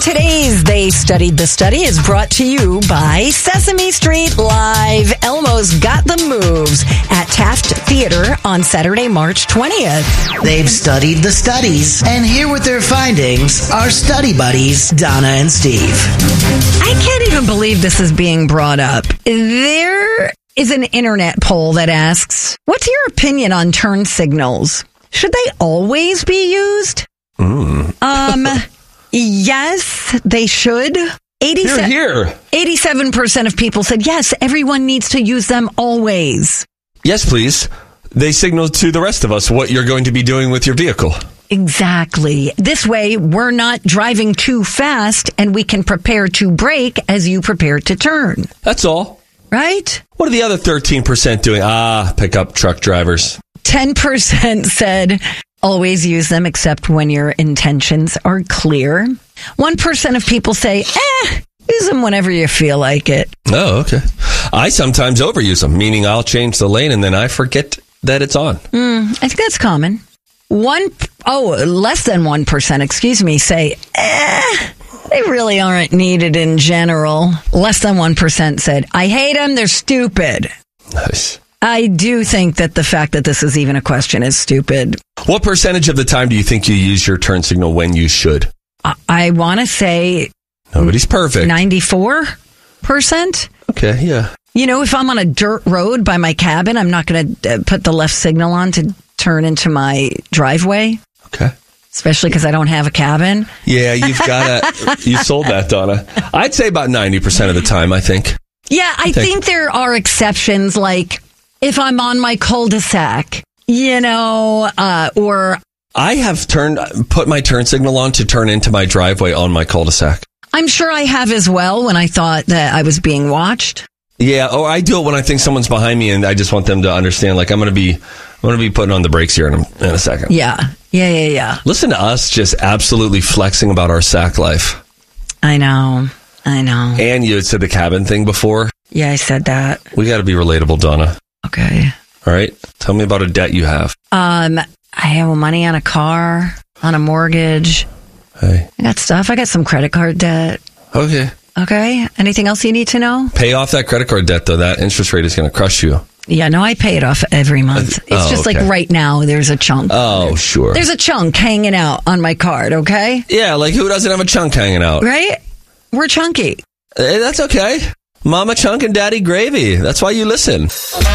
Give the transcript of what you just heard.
Today's They Studied the Study is brought to you by Sesame Street Live. Elmo's got the moves at Taft Theater on Saturday, March 20th. They've studied the studies, and here with their findings are study buddies Donna and Steve. I can't even believe this is being brought up. There is an internet poll that asks, what's your opinion on turn signals? Should they always be used? Yes, they should. 87% of people said yes, everyone needs to use them always. Yes, please. They signal to the rest of us what you're going to be doing with your vehicle. Exactly. This way, we're not driving too fast and we can prepare to brake as you prepare to turn. That's all. Right? What are the other 13% doing? Pickup truck drivers. 10% said always use them except when your intentions are clear. 1% of people say, use them whenever you feel like it. Oh, okay. I sometimes overuse them, meaning I'll change the lane and then I forget that it's on. I think that's common. Less than 1%, say, they really aren't needed in general. Less than 1% said, I hate them, they're stupid. Nice. I do think that the fact that this is even a question is stupid. What percentage of the time do you think you use your turn signal when you should? I want to say... Nobody's perfect. 94%? Okay, yeah. You know, if I'm on a dirt road by my cabin, I'm not going to put the left signal on to turn into my driveway. Okay. Especially because I don't have a cabin. Yeah, you've got to... You sold that, Donna. I'd say about 90% of the time, I think. Yeah, I think there are exceptions, like if I'm on my cul-de-sac, or... I have put my turn signal on to turn into my driveway on my cul-de-sac. I'm sure I have as well when I thought that I was being watched. Yeah, or I do it when I think someone's behind me and I just want them to understand, like, I'm going to be putting on the brakes here in a second. Yeah. Listen to us just absolutely flexing about our sack life. I know. And you had said the cabin thing before. Yeah, I said that. We got to be relatable, Donna. Okay. All right. Tell me about a debt you have. I have money on a car, on a mortgage. Hey. I got stuff. I got some credit card debt. Okay. Anything else you need to know? Pay off that credit card debt, though. That interest rate is going to crush you. Yeah, no, I pay it off every month. It's just like right now, there's a chunk. Oh, sure. There's a chunk hanging out on my card, okay? Yeah, like who doesn't have a chunk hanging out? Right? We're chunky. Hey, that's okay. Mama chunk and daddy gravy. That's why you listen.